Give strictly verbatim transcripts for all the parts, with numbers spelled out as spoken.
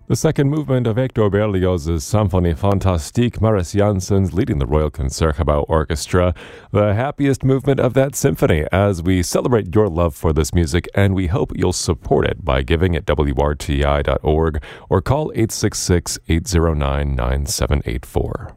The second movement of Hector Berlioz's Symphonie Fantastique, Mariss Janssen's leading the Royal Concertgebouw Orchestra, the happiest movement of that symphony as we celebrate your love for this music, and we hope you'll support it by giving at W R T I dot org or call eight six six, eight zero nine, nine seven eight four.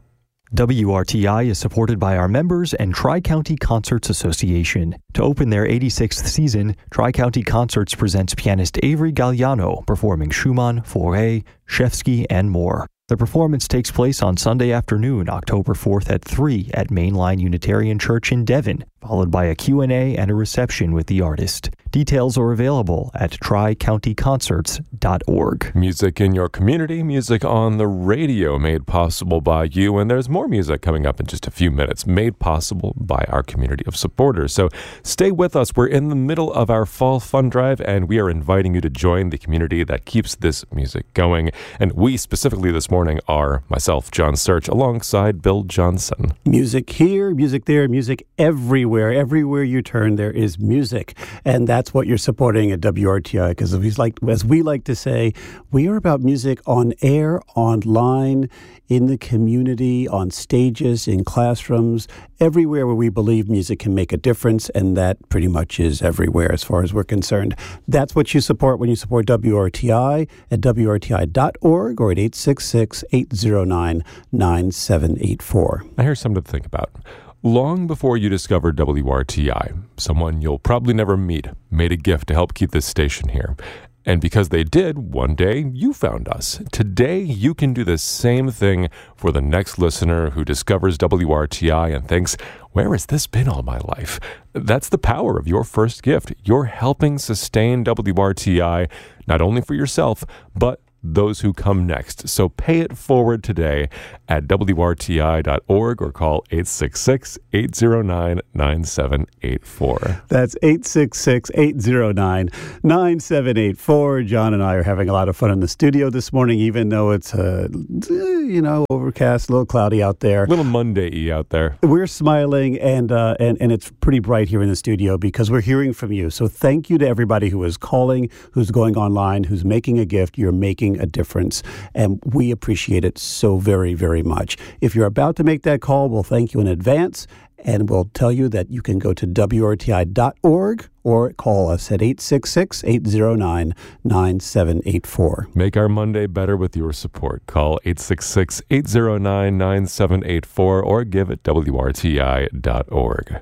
W R T I is supported by our members and Tri-County Concerts Association. To open their eighty-sixth season, Tri-County Concerts presents pianist Avery Galliano performing Schumann, Fauré, Shevsky, and more. The performance takes place on Sunday afternoon, October fourth at three at Mainline Unitarian Church in Devon, followed by a Q and A and a reception with the artist. Details are available at tri county concerts dot org. Music in your community, music on the radio made possible by you, and there's more music coming up in just a few minutes made possible by our community of supporters. So stay with us. We're in the middle of our fall fund drive, and we are inviting you to join the community that keeps this music going. And we specifically this morning are myself, John Search, alongside Bill Johnson. Music here, music there, music everywhere. Everywhere you turn, there is music. And that's what you're supporting at W R T I, because as, like, as we like to say, we are about music on air, online, in the community, on stages, in classrooms, everywhere where we believe music can make a difference, and that pretty much is everywhere as far as we're concerned. That's what you support when you support W R T I at W R T I dot org or at eight six six, eight zero nine, nine seven eight four. Now here's something to think about. Long before you discovered W R T I, someone you'll probably never meet made a gift to help keep this station here. And because they did, one day you found us. Today, you can do the same thing for the next listener who discovers W R T I and thinks, where has this been all my life? That's the power of your first gift. You're helping sustain W R T I, not only for yourself, but those who come next. So pay it forward today at W R T I dot org or call eight six six, eight zero nine, nine seven eight four. That's eight six six, eight zero nine, nine seven eight four. John and I are having a lot of fun in the studio this morning, even though it's, uh, you know, overcast, a little cloudy out there. A little Monday-y out there. We're smiling, and, uh, and, and it's pretty bright here in the studio because we're hearing from you. So thank you to everybody who is calling, who's going online, who's making a gift. You're making a difference, and we appreciate it so very, very much. If you're about to make that call, we'll thank you in advance, and we'll tell you that you can go to W R T I dot org or call us at eight six six, eight zero nine, nine seven eight four. Make our Monday better with your support. Call eight six six, eight zero nine, nine seven eight four or give at W R T I dot org.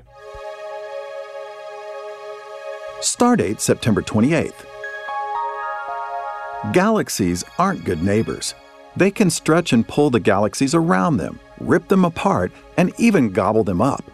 Stardate September twenty-eighth. Galaxies aren't good neighbors. They can stretch and pull the galaxies around them, rip them apart, and even gobble them up.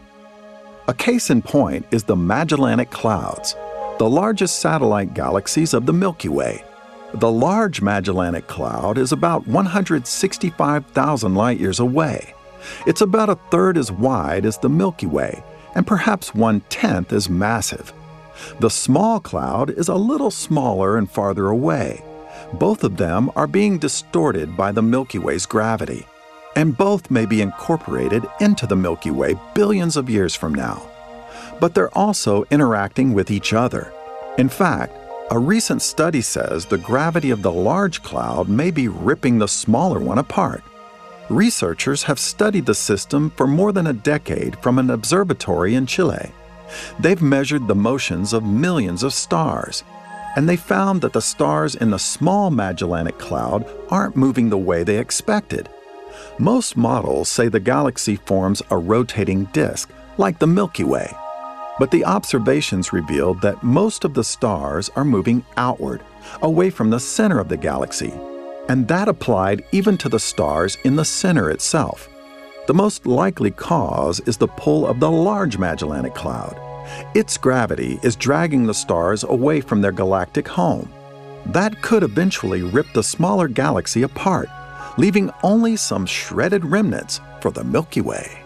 A case in point is the Magellanic Clouds, the largest satellite galaxies of the Milky Way. The Large Magellanic Cloud is about one hundred sixty-five thousand light-years away. It's about a third as wide as the Milky Way, and perhaps one-tenth as massive. The Small Cloud is a little smaller and farther away. Both of them are being distorted by the Milky Way's gravity, and both may be incorporated into the Milky Way billions of years from now. But they're also interacting with each other. In fact, a recent study says the gravity of the large cloud may be ripping the smaller one apart. Researchers have studied the system for more than a decade from an observatory in Chile. They've measured the motions of millions of stars, and they found that the stars in the Small Magellanic Cloud aren't moving the way they expected. Most models say the galaxy forms a rotating disk, like the Milky Way. But the observations revealed that most of the stars are moving outward, away from the center of the galaxy. And that applied even to the stars in the center itself. The most likely cause is the pull of the Large Magellanic Cloud. Its gravity is dragging the stars away from their galactic home. That could eventually rip the smaller galaxy apart, leaving only some shredded remnants for the Milky Way.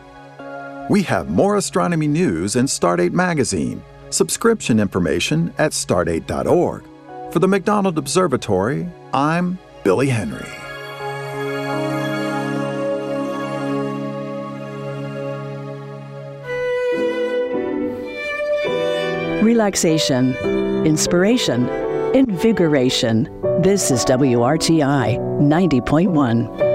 We have more astronomy news in Stardate Magazine. Subscription information at stardate dot org. For the McDonald Observatory, I'm Billy Henry. Relaxation, inspiration, invigoration. This is W R T I ninety point one.